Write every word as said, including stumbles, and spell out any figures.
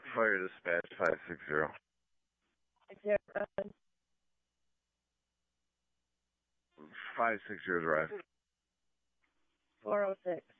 Fire dispatch five six zero. Zero, uh, five six zero drive. four oh six.